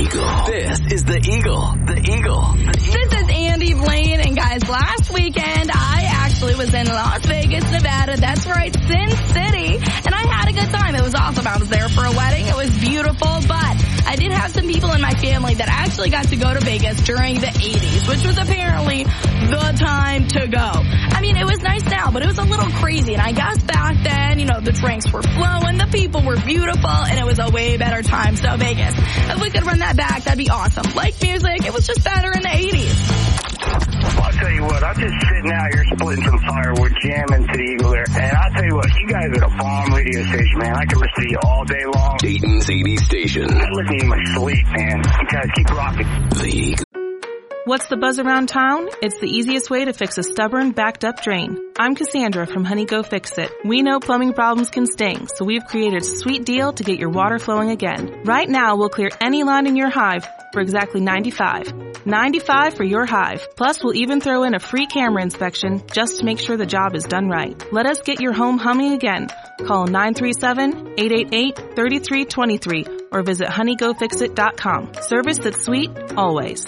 Eagle. This is the Eagle. The Eagle. This is Andy Blaine, and guys, last weekend I actually was in Las Vegas, Nevada. That's right, Sin City, and I had a good time. It was awesome. I was there for a wedding. It was beautiful, but I did have some people in my family that actually got to go to Vegas during the 80s, which was apparently the time to go. I mean, it was nice now, but it was a little crazy, and I guess back then, you know, the drinks were flowing, the people were beautiful, and it was a way better time. So Vegas, if we could run that back, that'd be awesome. Like music, it was just better in the 80s. Well, I'll tell you what, I'm just sitting out here splitting some firewood, jamming to the Eagle there. And I'll tell you what, you guys are a bomb radio station, man. I can listen to you all day long. Dayton's 80s station. I listen to you in my sleep, man. You guys keep rocking. The Eagle. What's the buzz around town? It's the easiest way to fix a stubborn, backed-up drain. I'm Cassandra from Honey Go Fix It. We know plumbing problems can sting, so we've created a sweet deal to get your water flowing again. Right now, we'll clear any line in your hive for exactly $95. $95 for your hive. Plus, we'll even throw in a free camera inspection just to make sure the job is done right. Let us get your home humming again. Call 937-888-3323 or visit honeygofixit.com. Service that's sweet, always.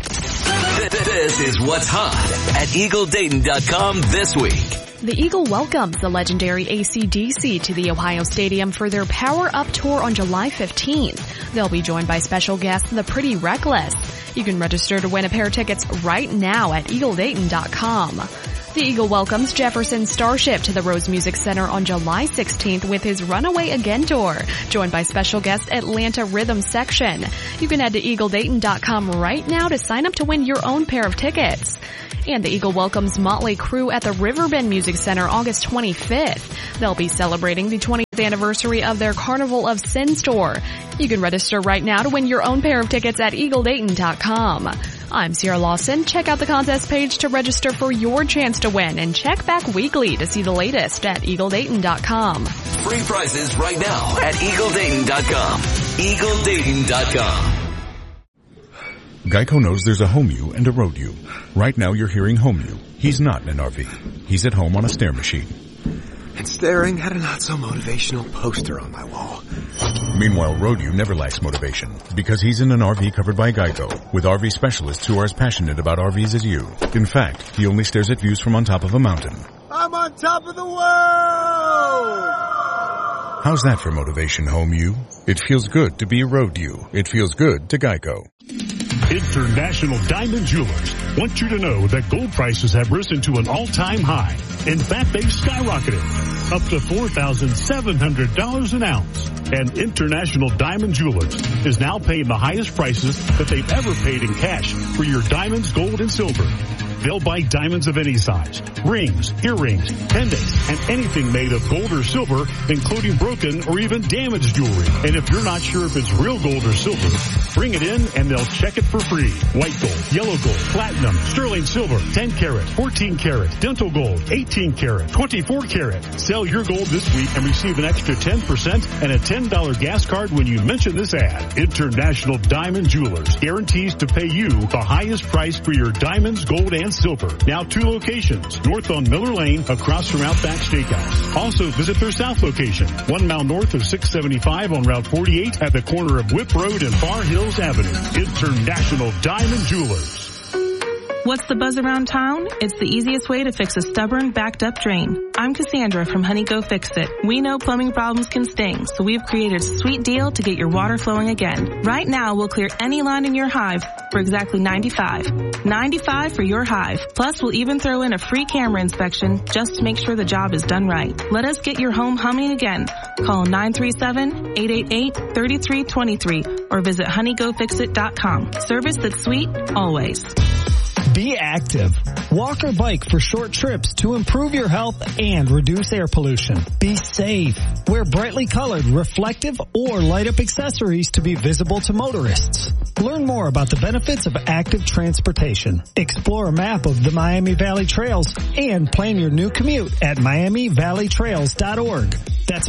This is what's hot at EagleDayton.com this week. The Eagle welcomes the legendary AC/DC to the Ohio Stadium for their Power Up Tour on July 15th. They'll be joined by special guest The Pretty Reckless. You can register to win a pair of tickets right now at EagleDayton.com. The Eagle welcomes Jefferson Starship to the Rose Music Center on July 16th with his Runaway Again tour, joined by special guest Atlanta Rhythm Section. You can head to EagleDayton.com right now to sign up to win your own pair of tickets. And the Eagle welcomes Motley Crue at the Riverbend Music Center August 25th. They'll be celebrating the 20th anniversary of their Carnival of Sin tour. You can register right now to win your own pair of tickets at EagleDayton.com. I'm Sierra Lawson. Check out the contest page to register for your chance to win, and check back weekly to see the latest at EagleDayton.com. Free prizes right now at EagleDayton.com. EagleDayton.com. Geico knows there's a home you and a road you. Right now you're hearing home you. He's not in an RV. He's at home on a stair machine. And staring at a not-so-motivational poster on my wall. Meanwhile, road you never lacks motivation because he's in an RV covered by Geico with RV specialists who are as passionate about RVs as you. In fact, he only stares at views from on top of a mountain. I'm on top of the world! How's that for motivation, home you? It feels good to be a road you. It feels good to Geico. International Diamond Jewelers want you to know that gold prices have risen to an all-time high. In fact, they've skyrocketed up to $4,700 an ounce. And International Diamond Jewelers is now paying the highest prices that they've ever paid in cash for your diamonds, gold, and silver. They'll buy diamonds of any size, rings, earrings, pendants, and anything made of gold or silver, including broken or even damaged jewelry. And if you're not sure if it's real gold or silver, bring it in and they'll check it for free. White gold, yellow gold, platinum, sterling silver, 10 karat, 14 karat, dental gold, 18 karat, 24 karat. Sell your gold this week and receive an extra 10% and a $10 gas card when you mention this ad. International Diamond Jewelers guarantees to pay you the highest price for your diamonds, gold, and silver. Now 2 locations, north on Miller Lane, across from Outback Steakhouse. Also visit their south location, 1 mile north of 675 on Route 48 at the corner of Whip Road and Far Hills Avenue. International Diamond Jewelers. What's the buzz around town? It's the easiest way to fix a stubborn, backed-up drain. I'm Cassandra from Honey Go Fix It. We know plumbing problems can sting, so we've created a sweet deal to get your water flowing again. Right now, we'll clear any line in your hive for exactly $95. $95 for your hive. Plus, we'll even throw in a free camera inspection just to make sure the job is done right. Let us get your home humming again. Call 937-888-3323 or visit honeygofixit.com. Service that's sweet, always. Be active. Walk or bike for short trips to improve your health and reduce air pollution. Be safe. Wear brightly colored, reflective, or light-up accessories to be visible to motorists. Learn more about the benefits of active transportation. Explore a map of the Miami Valley Trails and plan your new commute at MiamiValleyTrails.org. That's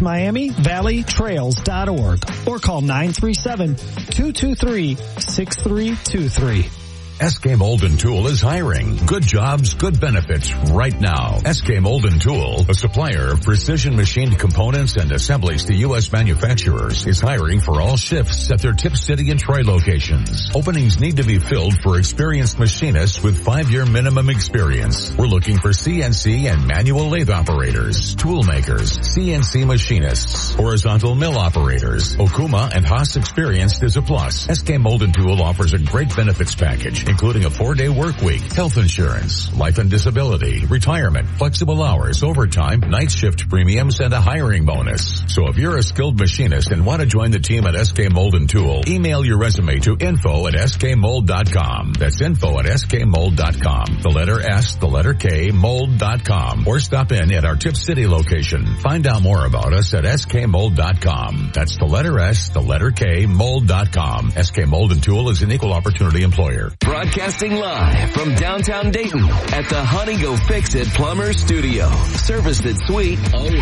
MiamiValleyTrails.org or call 937-223-6323. SK Mold and Tool is hiring. Good jobs, good benefits right now. SK Mold and Tool, a supplier of precision machined components and assemblies to U.S. manufacturers, is hiring for all shifts at their Tip City and Troy locations. Openings need to be filled for experienced machinists with 5-year minimum experience. We're looking for CNC and manual lathe operators, tool makers, CNC machinists, horizontal mill operators. Okuma and Haas experienced is a plus. SK Mold and Tool offers a great benefits package, including a 4-day work week, health insurance, life and disability, retirement, flexible hours, overtime, night shift premiums, and a hiring bonus. So if you're a skilled machinist and want to join the team at SK Mold and Tool, email your resume to info@skmold.com. That's info@skmold.com. The letter S, the letter K, mold.com. Or stop in at our Tip City location. Find out more about us at skmold.com. That's the letter S, the letter K, mold.com. SK Mold and Tool is an equal opportunity employer. Broadcasting live from downtown Dayton at the Honey Go Fix It Plumber Studio. Service that's sweet always.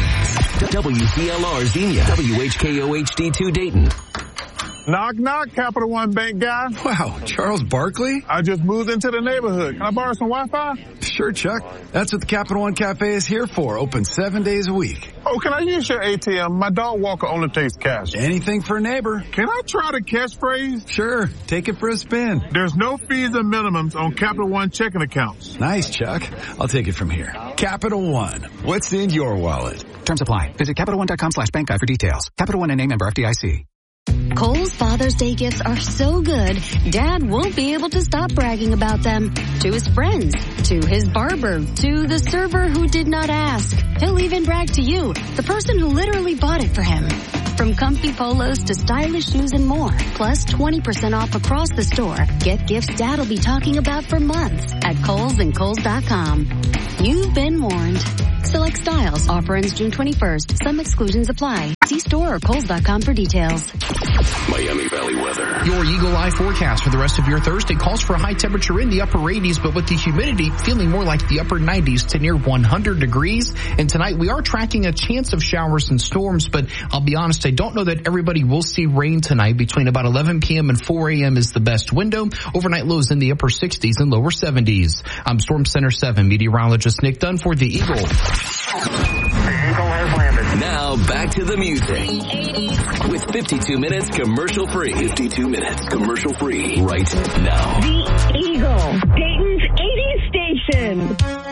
WPLR Xenia, WHKO HD2 Dayton. Knock, knock, Capital One Bank guy. Wow, Charles Barkley? I just moved into the neighborhood. Can I borrow some Wi-Fi? Sure, Chuck. That's what the Capital One Cafe is here for. Open 7 days a week. Oh, can I use your ATM? My dog walker only takes cash. Anything for a neighbor. Can I try the catchphrase? Sure. Take it for a spin. There's no fees and minimums on Capital One checking accounts. Nice, Chuck. I'll take it from here. Capital One. What's in your wallet? Terms apply. Visit CapitalOne.com/bank guide for details. Capital One and a member FDIC. Kohl's Father's Day gifts are so good, Dad won't be able to stop bragging about them. To his friends, to his barber, to the server who did not ask. He'll even brag to you, the person who literally bought it for him. From comfy polos to stylish shoes and more. Plus 20% off across the store. Get gifts Dad'll be talking about for months at Kohl's and Kohl's.com. You've been warned. Select styles. Offer ends June 21st. Some exclusions apply. See store or Kohl's.com for details. Miami Valley weather. Your Eagle Eye forecast for the rest of your Thursday calls for a high temperature in the upper 80s, but with the humidity feeling more like the upper 90s to near 100 degrees. And tonight we are tracking a chance of showers and storms, but I'll be honest, I don't know that everybody will see rain tonight. Between about 11 p.m. and 4 a.m. is the best window. Overnight lows in the upper 60s and lower 70s. I'm Storm Center 7 meteorologist Nick Dunn for the Eagle. Now back to the music with 52 minutes commercial free. 52 minutes commercial free right now. The Eagle, Dayton's 80s station.